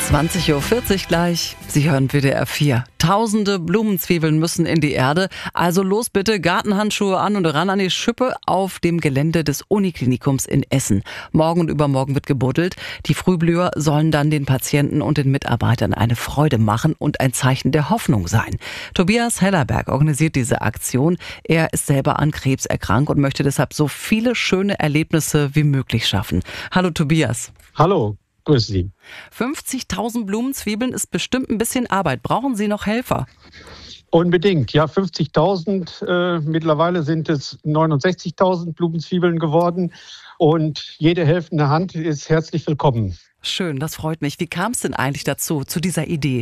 20:40 Uhr gleich. Sie hören WDR 4. Tausende Blumenzwiebeln müssen in die Erde. Also los bitte, Gartenhandschuhe an und ran an die Schippe auf dem Gelände des Uniklinikums in Essen. Morgen und übermorgen wird gebuddelt. Die Frühblüher sollen dann den Patienten und den Mitarbeitern eine Freude machen und ein Zeichen der Hoffnung sein. Tobias Hellerberg organisiert diese Aktion. Er ist selber an Krebs erkrankt und möchte deshalb so viele schöne Erlebnisse wie möglich schaffen. Hallo Tobias. Hallo. Grüß Sie. 50.000 Blumenzwiebeln ist bestimmt ein bisschen Arbeit. Brauchen Sie noch Helfer? Unbedingt, ja, 50.000. Mittlerweile sind es 69.000 Blumenzwiebeln geworden. Und jede helfende Hand ist herzlich willkommen. Schön, das freut mich. Wie kam es denn eigentlich dazu, zu dieser Idee?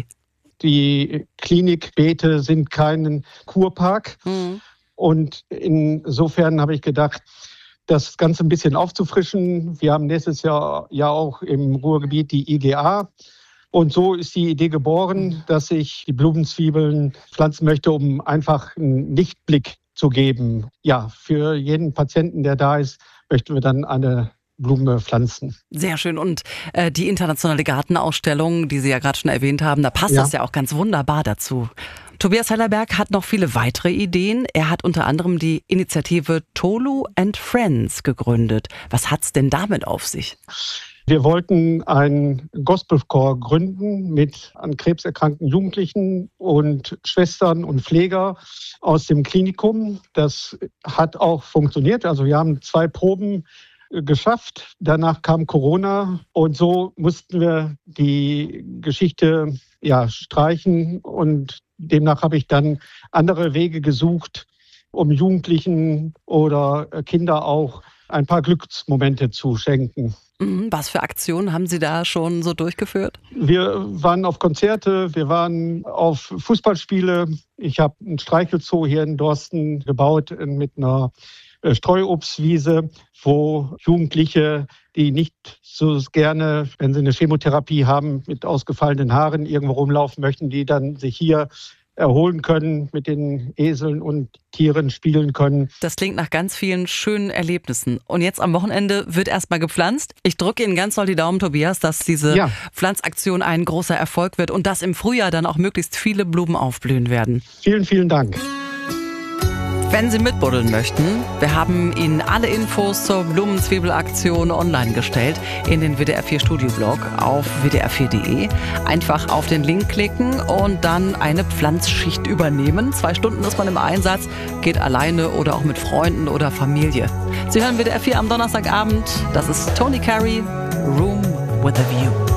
Die Klinikbeete sind kein Kurpark. Und insofern habe ich gedacht, das Ganze ein bisschen aufzufrischen. Wir haben nächstes Jahr ja auch im Ruhrgebiet die IGA. Und so ist die Idee geboren, dass ich die Blumenzwiebeln pflanzen möchte, um einfach einen Lichtblick zu geben. Ja, für jeden Patienten, der da ist, möchten wir dann eine Blume pflanzen. Sehr schön. Und die internationale Gartenausstellung, die Sie ja gerade schon erwähnt haben, da passt das ja auch ganz wunderbar dazu. Tobias Hellerberg hat noch viele weitere Ideen. Er hat unter anderem die Initiative Tolu and Friends gegründet. Was hat's denn damit auf sich? Wir wollten einen Gospelchor gründen mit an Krebs erkrankten Jugendlichen und Schwestern und Pfleger aus dem Klinikum. Das hat auch funktioniert. Also wir haben 2 Proben geschafft. Danach kam Corona und so mussten wir die Geschichte streichen und demnach habe ich dann andere Wege gesucht, um Jugendlichen oder Kinder auch ein paar Glücksmomente zu schenken. Was für Aktionen haben Sie da schon so durchgeführt? Wir waren auf Konzerte, wir waren auf Fußballspiele. Ich habe einen Streichelzoo hier in Dorsten gebaut mit einer Streuobstwiese, wo Jugendliche, die nicht so gerne, wenn sie eine Chemotherapie haben, mit ausgefallenen Haaren irgendwo rumlaufen möchten, die dann sich hier erholen können, mit den Eseln und Tieren spielen können. Das klingt nach ganz vielen schönen Erlebnissen. Und jetzt am Wochenende wird erstmal gepflanzt. Ich drücke Ihnen ganz doll die Daumen, Tobias, dass diese Pflanzaktion ein großer Erfolg wird und dass im Frühjahr dann auch möglichst viele Blumen aufblühen werden. Vielen, vielen Dank. Wenn Sie mitbuddeln möchten, wir haben Ihnen alle Infos zur Blumenzwiebelaktion online gestellt in den WDR 4 Studioblog auf wdr4.de. Einfach auf den Link klicken und dann eine Pflanzschicht übernehmen. 2 Stunden ist man im Einsatz, geht alleine oder auch mit Freunden oder Familie. Sie hören WDR 4 am Donnerstagabend. Das ist Tony Carey, Room with a View.